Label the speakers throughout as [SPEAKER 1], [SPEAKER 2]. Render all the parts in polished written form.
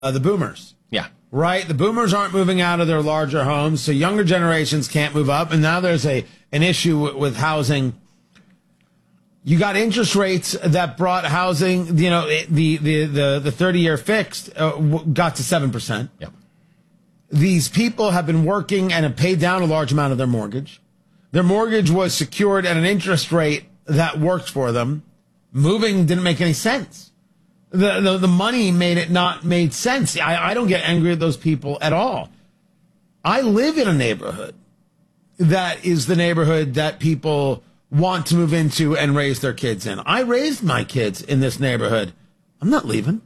[SPEAKER 1] the boomers.
[SPEAKER 2] Yeah.
[SPEAKER 1] Right? The boomers aren't moving out of their larger homes, so younger generations can't move up. And now there's an issue with housing. You got interest rates that brought housing, the 30-year fixed got to 7%.
[SPEAKER 2] Yep.
[SPEAKER 1] These people have been working and have paid down a large amount of their mortgage. Their mortgage was secured at an interest rate that worked for them. Moving didn't make any sense. The money made sense. I don't get angry at those people at all. I live in a neighborhood that is the neighborhood that people want to move into and raise their kids in. I raised my kids in this neighborhood. I'm not leaving.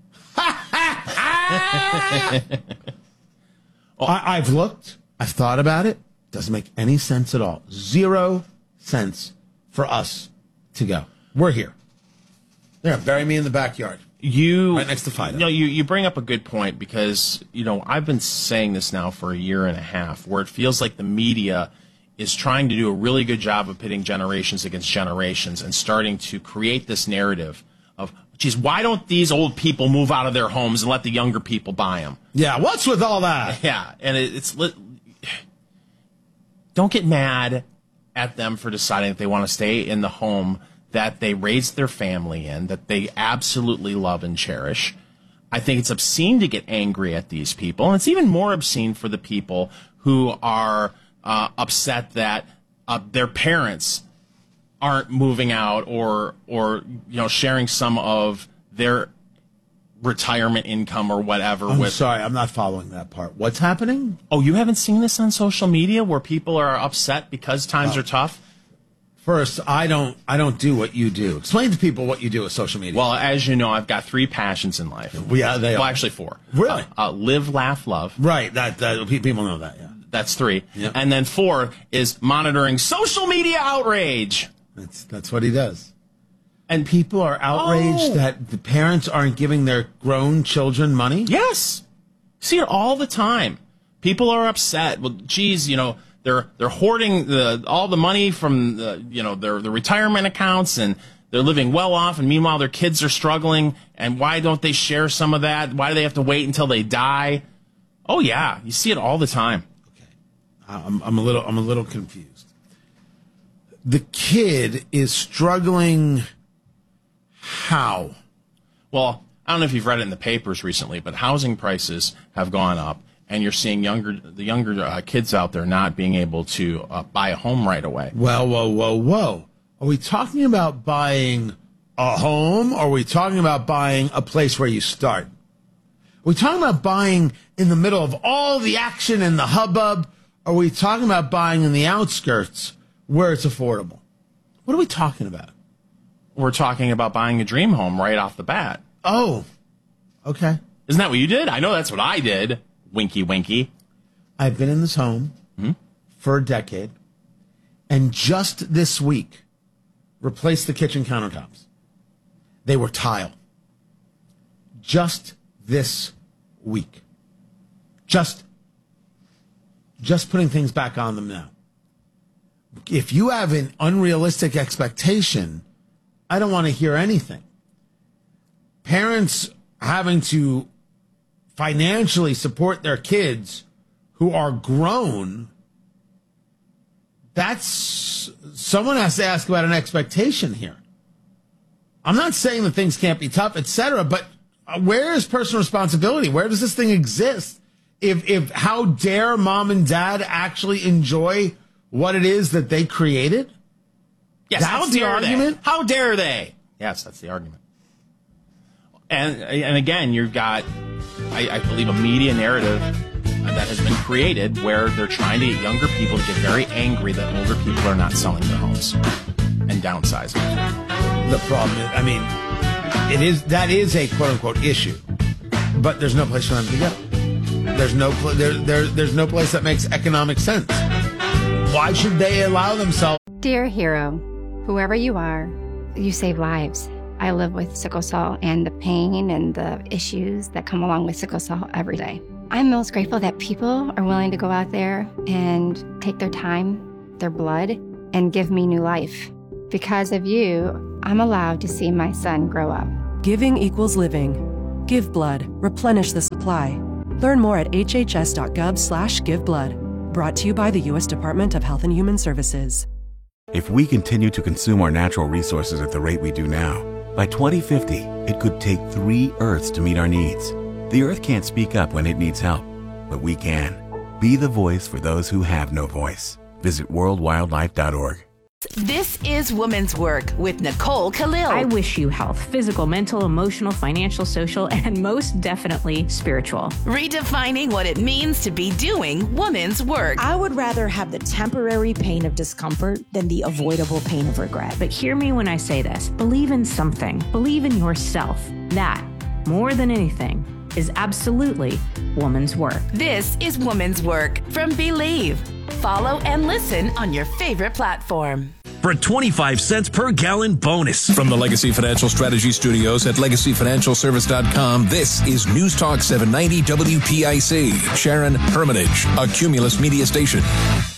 [SPEAKER 1] I've looked. I've thought about it. Doesn't make any sense at all. 0 cents for us to go. We're here. They're going to bury me in the backyard. Right next to Fido.
[SPEAKER 2] You bring up a good point because, I've been saying this now for a year and a half where it feels like the media is trying to do a really good job of pitting generations against generations and starting to create this narrative of, geez, why don't these old people move out of their homes and let the younger people buy them?
[SPEAKER 1] Yeah, what's with all that?
[SPEAKER 2] Yeah, and don't get mad at them for deciding that they want to stay in the home that they raised their family in, that they absolutely love and cherish. I think it's obscene to get angry at these people, and it's even more obscene for the people who are upset that their parents aren't moving out or sharing some of their retirement income or whatever.
[SPEAKER 1] I'm sorry, I'm not following that part. What's happening?
[SPEAKER 2] Oh, you haven't seen this on social media where people are upset because times are tough?
[SPEAKER 1] First, I don't do what you do. Explain to people what you do with social media.
[SPEAKER 2] Well, as you know, I've got 3 passions in life.
[SPEAKER 1] Yeah, they are.
[SPEAKER 2] Well, actually 4.
[SPEAKER 1] Really?
[SPEAKER 2] Live, laugh, love.
[SPEAKER 1] Right. That people know that. Yeah.
[SPEAKER 2] That's 3.
[SPEAKER 1] Yep.
[SPEAKER 2] And then 4 is monitoring social media outrage.
[SPEAKER 1] That's what he does. And people are outraged that the parents aren't giving their grown children money?
[SPEAKER 2] Yes. See it all the time. People are upset. Well, geez, they're hoarding all the money from their retirement accounts, and they're living well off, and meanwhile their kids are struggling. And why don't they share some of that? Why do they have to wait until they die? Oh yeah, you see it all the time.
[SPEAKER 1] Okay, I'm a little confused. The kid is struggling. How?
[SPEAKER 2] Well, I don't know if you've read it in the papers recently, but housing prices have gone up. And you're seeing the younger kids out there not being able to buy a home right away.
[SPEAKER 1] Well, whoa. Are we talking about buying a home, or are we talking about buying a place where you start? Are we talking about buying in the middle of all the action and the hubbub? Or are we talking about buying in the outskirts where it's affordable? What are we talking about?
[SPEAKER 2] We're talking about buying a dream home right off the bat.
[SPEAKER 1] Oh, okay.
[SPEAKER 2] Isn't that what you did? I know that's what I did. Winky, winky.
[SPEAKER 1] I've been in this home for a decade, and just this week replaced the kitchen countertops. They were tile. Just this week. Just putting things back on them now. If you have an unrealistic expectation, I don't want to hear anything. Parents having to financially support their kids who are grown, someone has to ask about an expectation here. I'm not saying that things can't be tough, etc., but where is personal responsibility? Where does this thing exist? If how dare mom and dad actually enjoy what it is that they created?
[SPEAKER 2] Yes,
[SPEAKER 1] that's the argument.
[SPEAKER 2] How dare they? Yes, that's the argument. And again, you've got, I believe, a media narrative that has been created where they're trying to get younger people to get very angry that older people are not selling their homes and downsizing.
[SPEAKER 1] The problem is, that is a quote unquote issue, but there's no place for them to go. There's no place that makes economic sense. Why should they allow themselves?
[SPEAKER 3] Dear hero, whoever you are, you save lives. I live with sickle cell and the pain and the issues that come along with sickle cell every day. I'm most grateful that people are willing to go out there and take their time, their blood, and give me new life. Because of you, I'm allowed to see my son grow up.
[SPEAKER 4] Giving equals living. Give blood. Replenish the supply. Learn more at hhs.gov/giveblood. Brought to you by the U.S. Department of Health and Human Services.
[SPEAKER 5] If we continue to consume our natural resources at the rate we do now, by 2050, it could take 3 Earths to meet our needs. The Earth can't speak up when it needs help, but we can. Be the voice for those who have no voice. Visit worldwildlife.org.
[SPEAKER 6] This is Women's Work with Nicole Khalil.
[SPEAKER 7] I wish you health, physical, mental, emotional, financial, social, and most definitely spiritual.
[SPEAKER 6] Redefining what it means to be doing women's work.
[SPEAKER 8] I would rather have the temporary pain of discomfort than the avoidable pain of regret.
[SPEAKER 7] But hear me when I say this. Believe in something. Believe in yourself. That, more than anything, is absolutely woman's work.
[SPEAKER 6] This is Women's Work from Believe. Follow and listen on your favorite platform.
[SPEAKER 9] For a 25 cents per gallon bonus. From the Legacy Financial Strategy Studios at LegacyFinancialService.com, this is News Talk 790 WPIC. Sharon Hermitage, a Cumulus Media station.